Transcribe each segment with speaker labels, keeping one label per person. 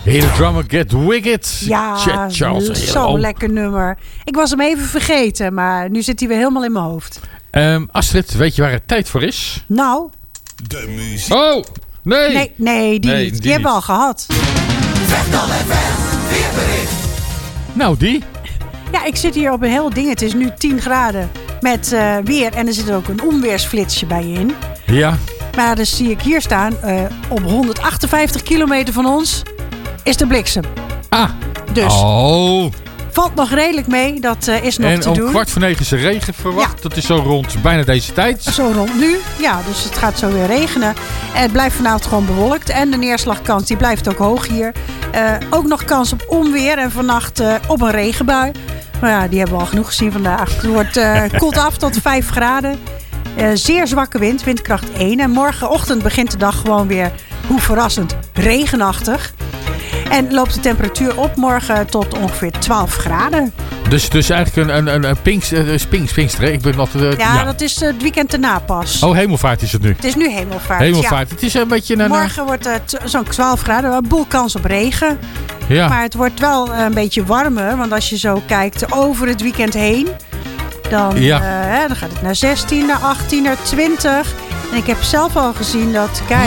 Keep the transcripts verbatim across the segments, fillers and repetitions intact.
Speaker 1: Hele drummer Get Wicked.
Speaker 2: Ja, zo'n lekker nummer. Ik was hem even vergeten, maar nu zit hij weer helemaal in mijn hoofd.
Speaker 1: Um, Astrid, weet je waar het tijd voor is?
Speaker 2: Nou.
Speaker 3: De muziek.
Speaker 1: Oh, nee.
Speaker 2: Nee, nee die
Speaker 1: nee,
Speaker 2: niet. Die,
Speaker 1: die
Speaker 2: hebben we al gehad.
Speaker 3: Vechtal F M, weerbericht.
Speaker 1: Nou, die.
Speaker 2: Ja, ik zit hier op een heel ding. Het is nu tien graden met uh, weer. En er zit ook een onweersflitsje bij je in.
Speaker 1: Ja.
Speaker 2: Maar dus zie ik hier staan, uh, op honderdachtenvijftig kilometer van ons is de bliksem.
Speaker 1: Ah.
Speaker 2: Dus
Speaker 1: oh.
Speaker 2: valt nog redelijk mee. Dat uh, is nog
Speaker 1: en
Speaker 2: te
Speaker 1: om
Speaker 2: doen.
Speaker 1: En kwart voor negen is er regen verwacht. Ja. Dat is zo rond bijna deze tijd.
Speaker 2: Zo rond nu. Ja, dus het gaat zo weer regenen. En het blijft vanavond gewoon bewolkt. En de neerslagkans die blijft ook hoog hier. Uh, ook nog kans op onweer. En vannacht uh, op een regenbui. Maar ja, die hebben we al genoeg gezien vandaag. Het wordt uh, koelt af tot vijf graden. Uh, zeer zwakke wind, windkracht één. En morgenochtend begint de dag gewoon weer, hoe verrassend, regenachtig. En loopt de temperatuur op morgen tot ongeveer twaalf graden.
Speaker 1: Dus, dus eigenlijk een, een, een pinks, uh, pinks, Pinkster, ik ben nog, uh,
Speaker 2: ja, ja, dat is uh, het weekend erna pas.
Speaker 1: Oh, hemelvaart is het nu.
Speaker 2: Het is nu hemelvaart,
Speaker 1: Hemelvaart,
Speaker 2: ja.
Speaker 1: Het is een beetje een...
Speaker 2: Morgen wordt het zo'n twaalf graden, een boel kans op regen.
Speaker 1: Ja.
Speaker 2: Maar het wordt wel een beetje warmer, want als je zo kijkt over het weekend heen... Dan,
Speaker 1: ja.
Speaker 2: uh, dan gaat het naar zestien, naar achttien, naar twintig. En ik heb zelf al gezien dat, kijk,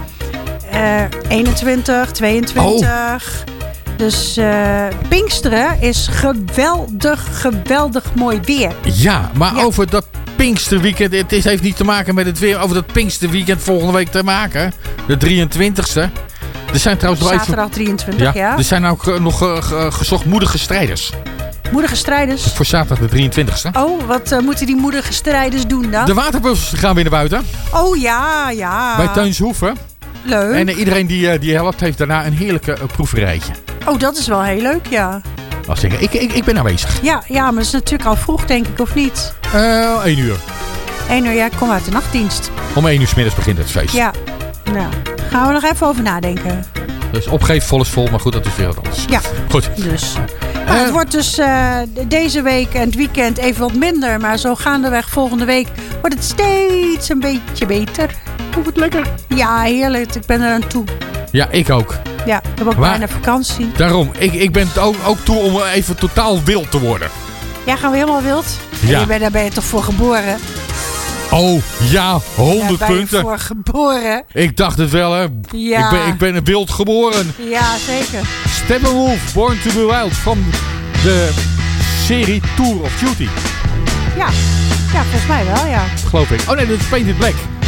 Speaker 2: uh, eenentwintig, tweeëntwintig. Oh. Dus uh, Pinksteren is geweldig, geweldig mooi weer.
Speaker 1: Ja, maar
Speaker 2: ja.
Speaker 1: over dat Pinksterweekend, het is, heeft niet te maken met het weer. Over dat Pinksterweekend volgende week te maken. De drieëntwintigste. Er zijn trouwens nog
Speaker 2: Zaterdag
Speaker 1: even,
Speaker 2: drieëntwintig, ja.
Speaker 1: ja. Er zijn ook nog uh, gezocht moedige strijders.
Speaker 2: Moedige strijders?
Speaker 1: Voor zaterdag de drieëntwintigste.
Speaker 2: Oh, wat uh, moeten die moedige strijders doen dan?
Speaker 1: De waterbuffels gaan weer naar buiten.
Speaker 2: Oh ja, ja.
Speaker 1: Bij Tuinshoeven.
Speaker 2: Leuk.
Speaker 1: En uh, iedereen die, uh, die helpt heeft daarna een heerlijke uh, proeverijtje.
Speaker 2: Oh, dat is wel heel leuk, ja.
Speaker 1: Als zeggen, ik, ik, ik ben aanwezig.
Speaker 2: Ja, ja, maar het is natuurlijk al vroeg, denk ik, of niet?
Speaker 1: Uh, één uur.
Speaker 2: één uur, ja, ik kom uit de nachtdienst.
Speaker 1: Om één uur 's middags begint het feest.
Speaker 2: Ja, nou, gaan we nog even over nadenken.
Speaker 1: Dus opgeven vol is vol, maar goed, dat is weer wat anders.
Speaker 2: Ja,
Speaker 1: goed.
Speaker 2: Dus... Nou, het wordt dus uh, deze week en het weekend even wat minder. Maar zo gaandeweg volgende week wordt het steeds een beetje beter.
Speaker 1: Hoe het lekker.
Speaker 2: Ja, heerlijk. Ik ben er aan toe.
Speaker 1: Ja, ik ook.
Speaker 2: Ja, ik heb ook
Speaker 1: maar,
Speaker 2: bijna vakantie.
Speaker 1: Daarom, ik, ik ben ook, ook toe om even totaal wild te worden.
Speaker 2: Ja, gaan we helemaal wild?
Speaker 1: Ja.
Speaker 2: Je bent, daar ben je toch voor geboren?
Speaker 1: Oh, ja, honderd
Speaker 2: daar ben je
Speaker 1: punten.
Speaker 2: voor geboren.
Speaker 1: Ik dacht het wel, hè.
Speaker 2: Ja.
Speaker 1: Ik ben, ik ben een wild geboren.
Speaker 2: Ja, zeker.
Speaker 1: Steppenwolf, Born to be Wild van de serie Tour of Duty.
Speaker 2: Ja, ja volgens mij wel, ja.
Speaker 1: Geloof ik. Oh nee, dat is Painted Black.